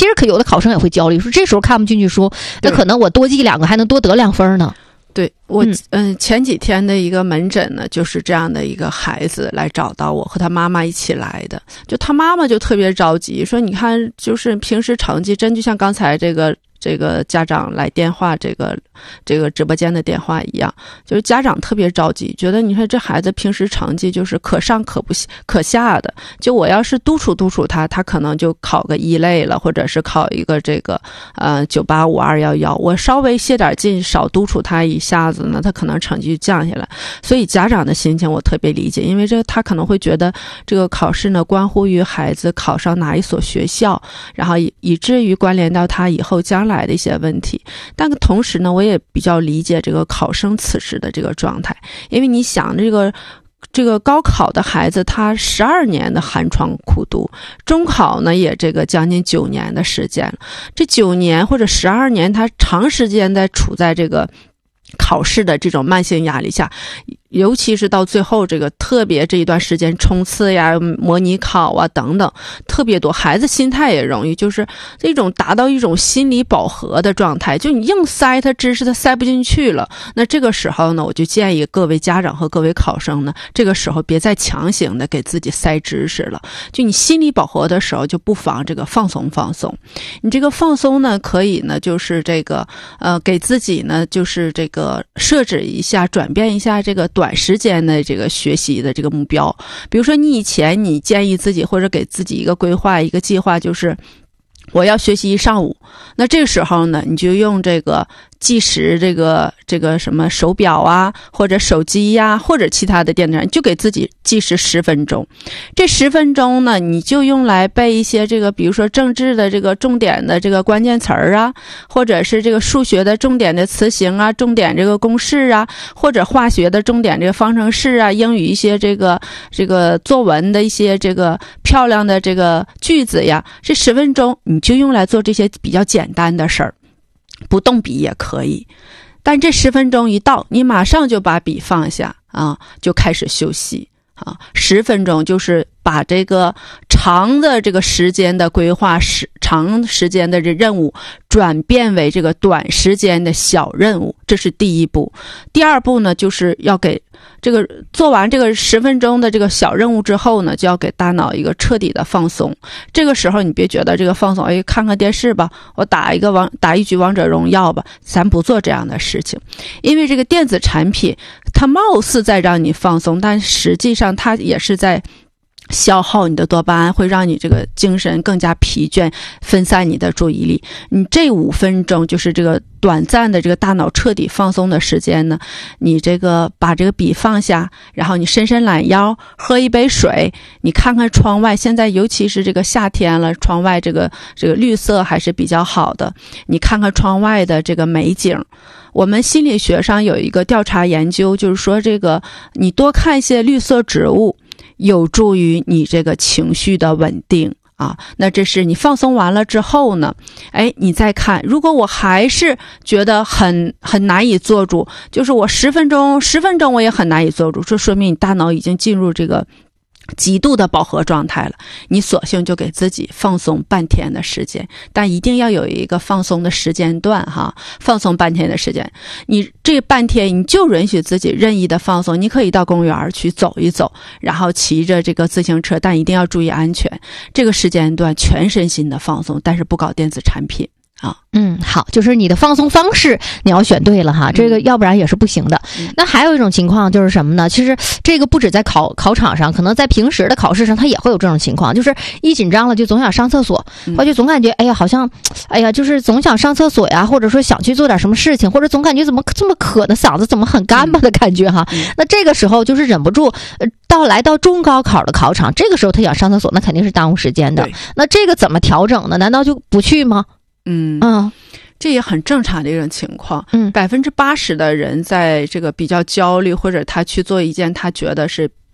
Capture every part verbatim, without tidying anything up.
其实可有的考生也会焦虑，说这时候看不进去书，那可能我多记两个还能多得两分呢。 对，我嗯、呃、前几天的一个门诊呢，就是这样的一个孩子来找到我，和他妈妈一起来的。就他妈妈就特别着急，说你看，就是平时成绩真就像刚才这个这个家长来电话这个这个直播间的电话一样，就是家长特别着急，觉得你说这孩子平时成绩就是可上可不可下的，就我要是督促督促他，他可能就考个一类了，或者是考一个这个呃九八五二幺幺，我稍微泄点劲，少督促他一下子呢，他可能成绩就降下来。所以家长的心情我特别理解，因为这个他可能会觉得这个考试呢关乎于孩子考上哪一所学校，然后以以至于关联到他以后将来的一些问题。但同时呢，我也比较理解这个考生此时的这个状态，因为你想这个这个高考的孩子，他十二年的寒窗苦读，中考呢也这个将近九年的时间了，这九年或者十二年，他长时间在处在这个考试的这种慢性压力下，尤其是到最后这个特别这一段时间冲刺呀、模拟考啊等等特别多，孩子心态也容易就是这种达到一种心理饱和的状态，就你硬塞他知识他塞不进去了。那这个时候呢，我就建议各位家长和各位考生呢，这个时候别再强行的给自己塞知识了，就你心理饱和的时候，就不妨这个放松放松。你这个放松呢，可以呢就是这个呃给自己呢就是这个设置一下，转变一下这个短时间的这个学习的这个目标。比如说你以前你建议自己或者给自己一个规划一个计划，就是我要学习一上午，那这个时候呢你就用这个计时这个这个什么手表啊，或者手机呀、啊，或者其他的电子产品，就给自己计时十分钟。这十分钟呢，你就用来背一些这个，比如说政治的这个重点的这个关键词儿啊，或者是这个数学的重点的词形啊，重点这个公式啊，或者化学的重点这个方程式啊，英语一些这个这个作文的一些这个漂亮的这个句子呀。这十分钟你就用来做这些比较简单的事儿。不动笔也可以，但这十分钟一到，你马上就把笔放下啊，就开始休息啊。十分钟就是把这个长的这个时间的规划，时长时间的这任务转变为这个短时间的小任务，这是第一步。第二步呢，就是要给这个做完这个十分钟的这个小任务之后呢，就要给大脑一个彻底的放松。这个时候你别觉得这个放松，哎，看看电视吧，我打一个王打一局王者荣耀吧，咱不做这样的事情。因为这个电子产品它貌似在让你放松，但实际上它也是在消耗你的多巴胺，会让你这个精神更加疲倦，分散你的注意力。你这五分钟就是这个短暂的这个大脑彻底放松的时间呢，你这个把这个笔放下，然后你伸伸懒腰，喝一杯水，你看看窗外，现在尤其是这个夏天了，窗外这个这个绿色还是比较好的，你看看窗外的这个美景。我们心理学上有一个调查研究，就是说这个你多看一些绿色植物，有助于你这个情绪的稳定啊。那这是你放松完了之后呢，哎，你再看，如果我还是觉得很很难以做主，就是我十分钟十分钟我也很难以做主，这说明你大脑已经进入这个极度的饱和状态了，你索性就给自己放松半天的时间，但一定要有一个放松的时间段哈，放松半天的时间。你这半天你就允许自己任意的放松，你可以到公园去走一走，然后骑着这个自行车，但一定要注意安全。这个时间段全身心的放松，但是不搞电子产品。啊， 嗯，好，就是你的放松方式你要选对了哈，这个要不然也是不行的。嗯、那还有一种情况就是什么呢？其实这个不止在考考场上，可能在平时的考试上，它也会有这种情况，就是一紧张了就总想上厕所，或者总感觉哎呀好像，哎呀就是总想上厕所呀，或者说想去做点什么事情，或者总感觉怎么这么渴的嗓子怎么很干巴的感觉哈。嗯、那这个时候就是忍不住，呃，到来到中高考的考场，这个时候他想上厕所，那肯定是耽误时间的。那这个怎么调整呢？难道就不去吗？ 嗯嗯， 这也很正常的一种情况。 嗯， 百分之八十的人在这个比较焦虑，或者他去做一件他觉得是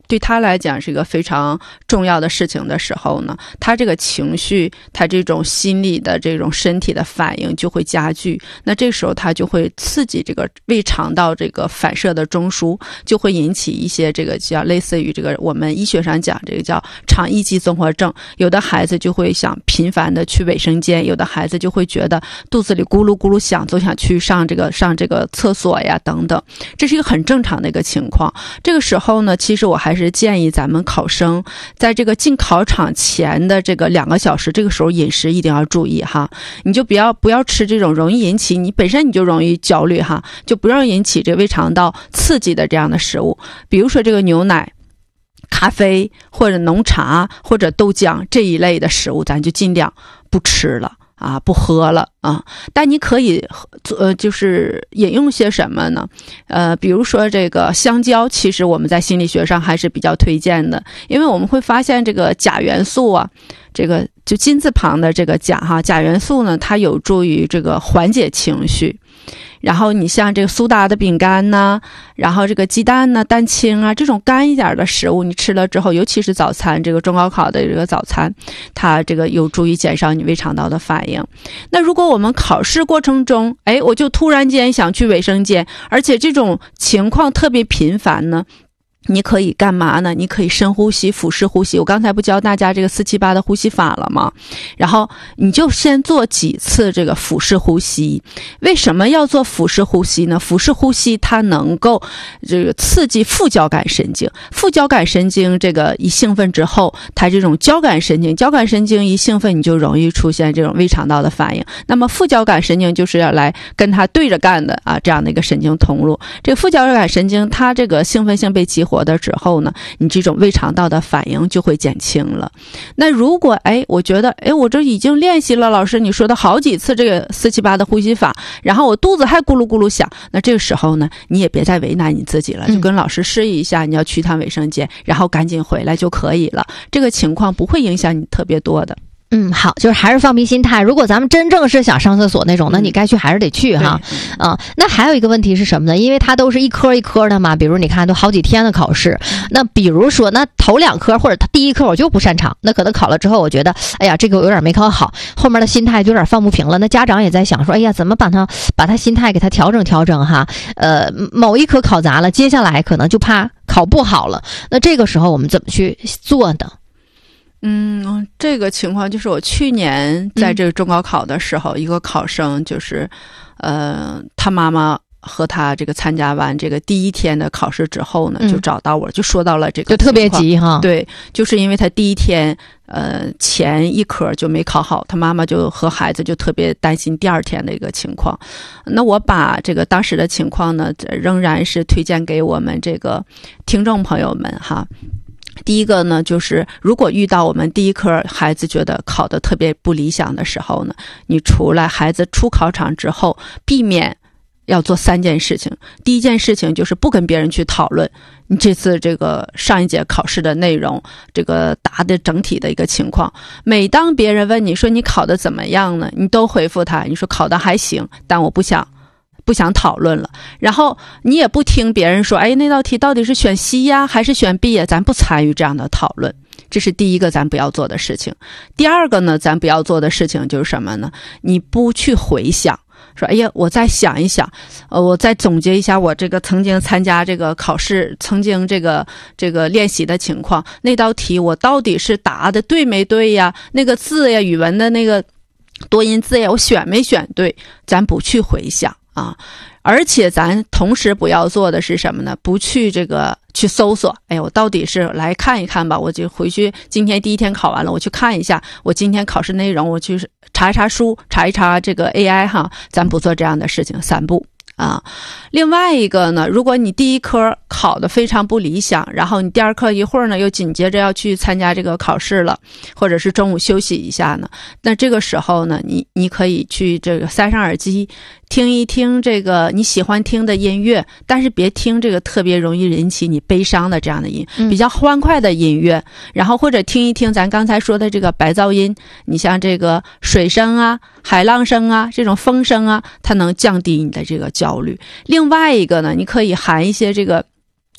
对他来讲是一个非常重要的事情的时候呢，他这个情绪，他这种心理的这种身体的反应就会加剧。那这个时候他就会刺激这个胃肠道这个反射的中枢，就会引起一些这个叫类似于这个我们医学上讲这个叫肠易激综合症。有的孩子就会想频繁的去卫生间，有的孩子就会觉得肚子里咕噜咕噜响，总想去上这个上这个厕所呀等等，这是一个很正常的一个情况。这个时候呢，其实我还是建议咱们考生在这个进考场前的这个两个小时，这个时候饮食一定要注意哈，你就不要不要吃这种容易引起你本身你就容易焦虑哈，就不要引起这胃肠道刺激的这样的食物，比如说这个牛奶、咖啡或者浓茶或者豆浆这一类的食物，咱就尽量不吃了啊，不喝了啊。但你可以呃就是饮用些什么呢？呃比如说这个香蕉，其实我们在心理学上还是比较推荐的，因为我们会发现这个钾元素啊，这个就金字旁的这个钾哈，钾元素呢，它有助于这个缓解情绪。然后你像这个苏打的饼干呢，然后这个鸡蛋呢、蛋清啊，这种干一点的食物你吃了之后，尤其是早餐，这个中高考的这个早餐，它这个有助于减少你胃肠道的反应。那如果我们考试过程中，哎，我就突然间想去卫生间，而且这种情况特别频繁呢，你可以干嘛呢？你可以深呼吸、腹式呼吸。我刚才不教大家这个四七八的呼吸法了吗？然后你就先做几次这个腹式呼吸。为什么要做腹式呼吸呢？腹式呼吸它能够这个刺激副交感神经，副交感神经这个一兴奋之后，它这种交感神经，交感神经一兴奋，你就容易出现这种胃肠道的反应。那么副交感神经就是要来跟它对着干的啊，这样的一个神经通路。这个副交感神经它这个兴奋性被激活的之后呢，你这种胃肠道的反应就会减轻了。那如果哎，我觉得哎，我这已经练习了老师你说的好几次这个四七八的呼吸法，然后我肚子还咕噜咕噜响，那这个时候呢，你也别再为难你自己了，就跟老师示意一下，你要去趟卫生间，然后赶紧回来就可以了。这个情况不会影响你特别多的。 嗯，好，就是还是放平心态。如果咱们真正是想上厕所那种，那你该去还是得去哈。嗯，那还有一个问题是什么呢？因为它都是一科一科的嘛，比如你看都好几天的考试，那比如说那头两科或者他第一科我就不擅长，那可能考了之后我觉得，哎呀，这个我有点没考好，后面的心态就有点放不平了。那家长也在想说，哎呀，怎么把他把他心态给他调整调整哈？呃，某一科考砸了，接下来可能就怕考不好了。那这个时候我们怎么去做呢？ 嗯，这个情况就是我去年在这个中高考的时候，嗯、一个考生就是，呃，他妈妈和他这个参加完这个第一天的考试之后呢，嗯、就找到我，就说到了这个， 就特别急哈。 对，就是因为他第一天呃前一科就没考好，他妈妈就和孩子就特别担心第二天的一个情况。那我把这个当时的情况呢，仍然是推荐给我们这个听众朋友们哈。第一个呢，就是如果遇到我们第一科孩子觉得考得特别不理想的时候呢，你出来孩子出考场之后，避免要做三件事情。第一件事情就是不跟别人去讨论你这次这个上一节考试的内容，这个答的整体的一个情况。每当别人问你说你考得怎么样呢，你都回复他，你说考得还行，但我不想不想讨论了。然后你也不听别人说，哎，那道题到底是选 C 呀还是选 B 呀，咱不参与这样的讨论。这是第一个咱不要做的事情。第二个呢，咱不要做的事情就是什么呢？你不去回想说，哎呀，我再想一想，呃，我再总结一下我这个曾经参加这个考试，曾经这个这个练习的情况，那道题我到底是答的对没对呀？那个字呀，语文的那个多音字呀，我选没选对？咱不去回想啊。而且咱同时不要做的是什么呢？不去这个去搜索，哎，我到底是来看一看吧，我就回去今天第一天考完了，我去看一下我今天考试内容，我去查一查书，查一查这个 A I 哈，咱不做这样的事情，三不啊。另外一个呢，如果你第一科考得非常不理想，然后你第二科一会儿呢又紧接着要去参加这个考试了，或者是中午休息一下呢，那这个时候呢，你你可以去这个塞上耳机，听一听这个你喜欢听的音乐，但是别听这个特别容易引起你悲伤的这样的音，比较欢快的音乐，然后或者听一听咱刚才说的这个白噪音，你像这个水声啊、海浪声啊、这种风声啊，它能降低你的这个焦虑。另外一个呢，你可以含一些这个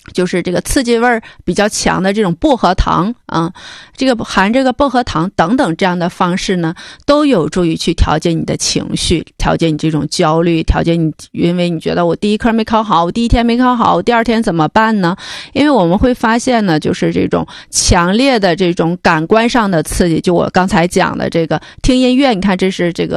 就是这个刺激味儿比较强的这种薄荷糖啊，这个含这个薄荷糖等等这样的方式呢，都有助于去调节你的情绪，调节你这种焦虑，调节你，因为你觉得我第一科没考好，我第一天没考好，我第二天怎么办呢？因为我们会发现呢，就是这种强烈的这种感官上的刺激，就我刚才讲的这个听音乐，你看这是这个